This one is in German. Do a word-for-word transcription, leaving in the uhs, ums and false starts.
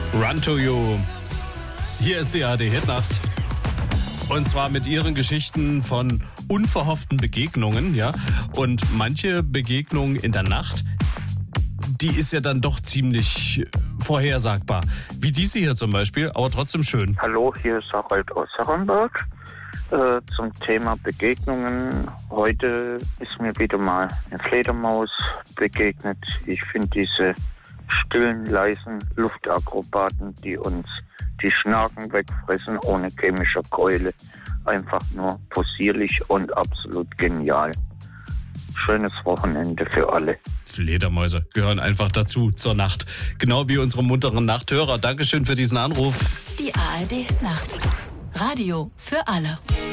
Run to You. Hier ist die A R D-Hitnacht. Und zwar mit ihren Geschichten von unverhofften Begegnungen, ja. Und manche Begegnungen in der Nacht, die ist ja dann doch ziemlich vorhersagbar. Wie diese hier zum Beispiel, aber trotzdem schön. Hallo, hier ist Harald aus Herrenberg. Äh, zum Thema Begegnungen. Heute ist mir wieder mal eine Fledermaus begegnet. Ich finde diese stillen, leisen Luftakrobaten, die uns die Schnaken wegfressen ohne chemische Keule, einfach nur possierlich und absolut genial. Schönes Wochenende für alle. Fledermäuse gehören einfach dazu zur Nacht. Genau wie unsere munteren Nachthörer. Dankeschön für diesen Anruf. Die A R D-Nacht. Radio für alle.